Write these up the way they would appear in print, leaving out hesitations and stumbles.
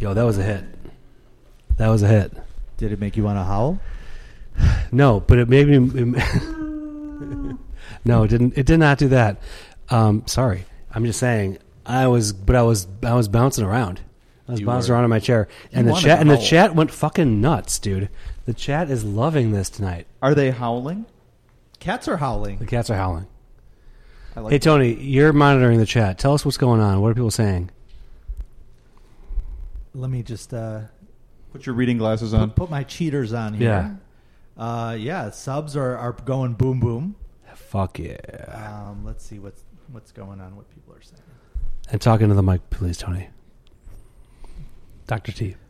Yo, that was a hit. That was a hit. Did it make you want to howl? No, but it made me. No, it didn't. It did not do that. Sorry, I'm just saying. I was bouncing around. I was bouncing around in my chair, and the chat went fucking nuts, dude. The chat is loving this tonight. Are they howling? Cats are howling. The cats are howling. Like hey, Tony, you're monitoring the chat. Tell us what's going on. What are people saying? Let me just put your reading glasses on. Put my cheaters on here. Yeah. Subs are going boom boom. Fuck yeah. Let's see what's going on. What people are saying. And talking to the mic, please, Tony. Dr. T.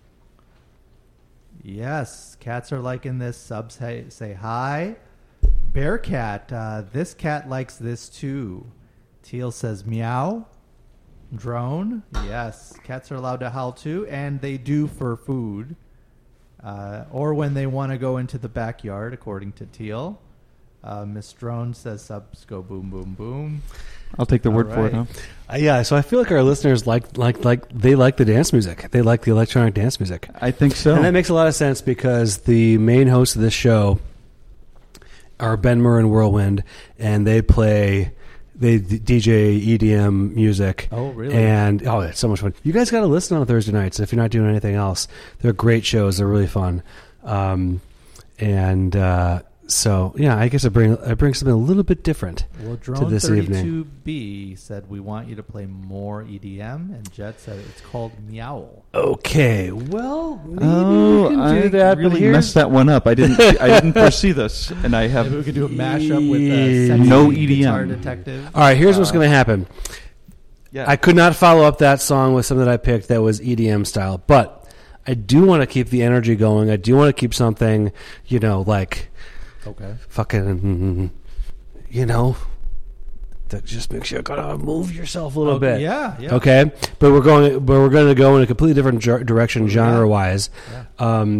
Yes, cats are liking this. Subs say hi. Bearcat, this cat likes this too. Teal says meow. Drone, yes. Cats are allowed to howl too, and they do for food. Or when they want to go into the backyard, according to Teal. Miss Drone says subs go boom, boom, boom. I'll take the word for it, huh? Yeah, so I feel like our listeners like they like the dance music. They like the electronic dance music. I think so. And that makes a lot of sense because the main hosts of this show are Ben Murr and Whirlwind, and they DJ EDM music. Oh, really? And it's so much fun. You guys got to listen on Thursday nights if you're not doing anything else. They're great shows. They're really fun. So yeah, I guess I bring something a little bit different to this evening. Drone32B said we want you to play more EDM, and Jet said it's called Meow. Okay, well, maybe we can do that. Really messed that one up. I didn't foresee this, and I have. Maybe we could do a mashup with sexy no EDM. Guitar Detective. All right, here's what's going to happen. Yeah. I could not follow up that song with something that I picked that was EDM style, but I do want to keep the energy going. I do want to keep something, like. Okay. Fucking, that just makes you gotta move yourself a little bit. Yeah. Okay, but we're going to go in a completely different direction, genre-wise. Yeah.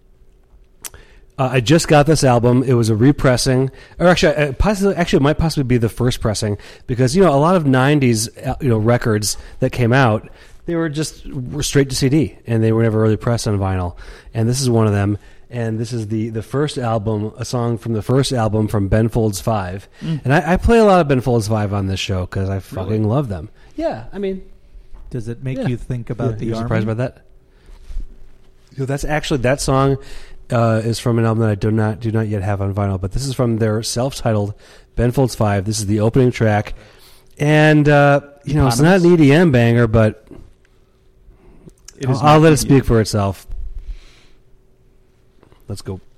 I just got this album. It was a repressing, or actually, it might possibly be the first pressing because a lot of '90s records that came out, they were straight to CD and they were never really pressed on vinyl, and this is one of them. And this is the first album, a song from the first album from Ben Folds 5. And I play a lot of Ben Folds 5 on this show because I fucking love them. Yeah, I mean... Does it make you think about the You're Army? surprised by that? That's actually... That song is from an album that I do not yet have on vinyl, but this is from their self-titled Ben Folds 5. This is the opening track. And, it's not an EDM banger, but I'll let it speak for itself. Let's go.